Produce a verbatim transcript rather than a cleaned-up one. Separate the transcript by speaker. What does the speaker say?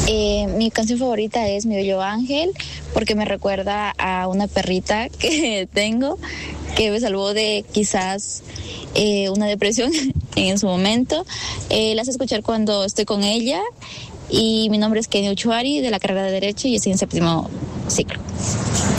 Speaker 1: Eh, mi canción favorita es Mi Bello Ángel, porque me recuerda a una perrita que tengo, que me salvó de quizás eh, una depresión en su momento. Eh, la hace escuchar cuando estoy con ella. Y mi nombre es Kenny Uchuari, de la carrera de Derecho, y estoy en séptimo ciclo.